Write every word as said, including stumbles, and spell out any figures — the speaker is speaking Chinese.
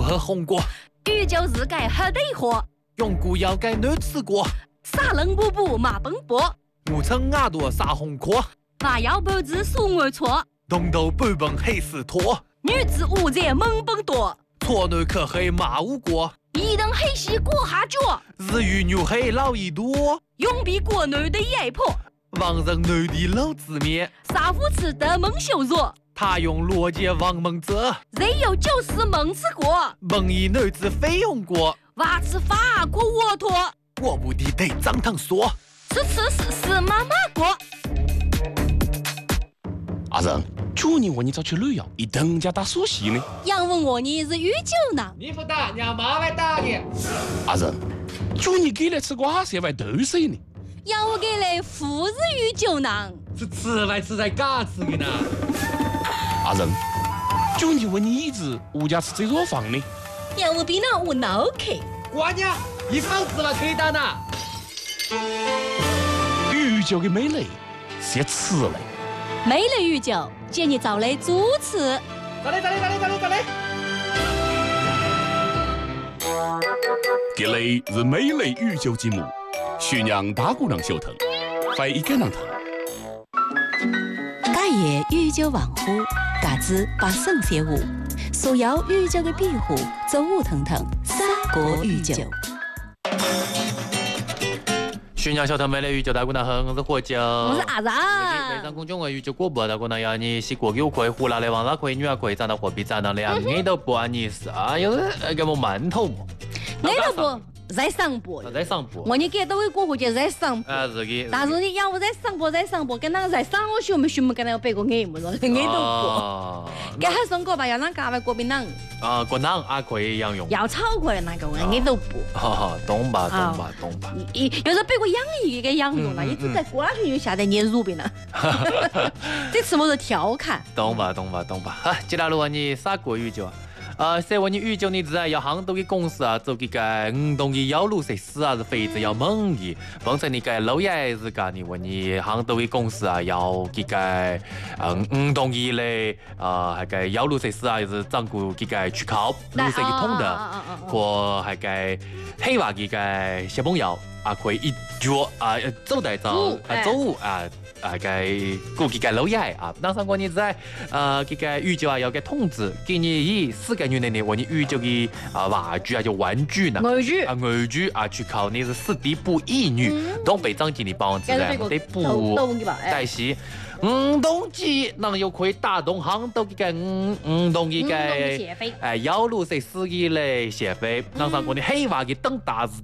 喝红果， 宇宙日改黑得火， 永固要改男吃果， 撒冷布布马奔波， 我趁耳朵撒红壳， 娃要脖子数我错， 东头半本黑丝拖， 女子五在猛奔多， 错男可黑马无果， 一等黑西过下脚， 日语牛黑老一多， 永比国内的压迫， 王人男的老子面， 杀夫吃的猛羞辱。 他用逻辑王蒙泽， 人有就是猛吃过， 蒙一男子非用过， 娃吃法国沃托， 我不的得张腾说， 吃吃是是妈妈过。 阿仁，去年我你早去旅游，一等家打苏西呢。 杨问我你是御酒呢？ 你不打，让妈来打你。 阿仁，去年给来吃瓜是外豆水呢。 要我给来富日御酒呢？ 是吃来吃在嘎吃的呢。 阿仁，去年问你一直物家吃这座房呢。 要我比那我脑壳。 瓜娘，一房子了可以打呢。 御酒的美丽是吃嘞。 美丽御酒，建议找来主持。 咋嘞咋嘞咋嘞咋嘞咋嘞？ 这里是美丽御酒节目，宣扬大姑娘小腾，欢迎跟上腾。 家业御酒王府，嘎子把圣写舞，所有御酒的庇护，走舞腾腾，三国御酒。 宣扬小腾美丽御酒大姑娘好，我是火酒， 我是阿微然。 信公众号御酒广播大姑娘要你洗过酒可以，胡辣的王辣可以，女儿可以，长到货币长到两眼都不安你是啊，有人给我馒头嘛， 我都不在上播， 在上播， 我你给都会过户就在上播。 啊是的， 但是你要我在上播在上播，跟那个在上我学没学没跟那个背过眼么子，眼都过。给他送过吧，要让咖啡过槟榔。 啊，国囊也可以养用。 要炒过的那个眼都不。 哈哈，懂吧懂吧懂吧。 一有时候背过养一个养用了，一直在过下去就下在捏乳病了。这次我是调侃。 懂吧懂吧懂吧。好，接下来问你啥国语酒啊？呃，说问你预酒，你自然要杭州的公司啊，做这个五栋的药路设施啊，是非常要猛的。碰成你个老爷子噶，你问你杭州的公司啊，要这个呃五栋的嘞，呃，那个药路设施啊，又是掌管这个出口绿色的通的，和那个黑话这个小朋友啊，可以一脚啊走带走啊走啊。啊，个顾这个老爷啊，当上过你在呃这个宇宙啊，有个通知，给你以四个月内呢，我你宇宙的啊玩具啊，就玩具呢， 玩具啊玩具啊，去考你是四弟补一女，东北长经理帮子嘞，得补但是五栋机能又可以打动杭州这个五五栋这个哎，药路设施的嘞协会，当上过你黑话的等大事